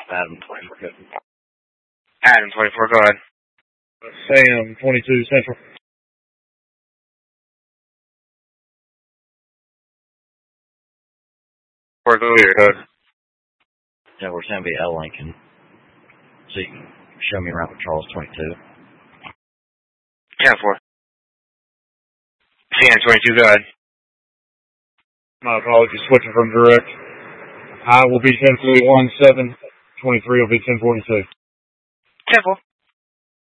Adam 24. Adam 24, go ahead. Sam 22 Central. Or go your code. Yeah, we're going to be L Lincoln. So you can show me around with Charles 22. 10-4. CN 22, go ahead. My apologies, switching from direct. I will be 1041, 723 will be 1042. 10-4.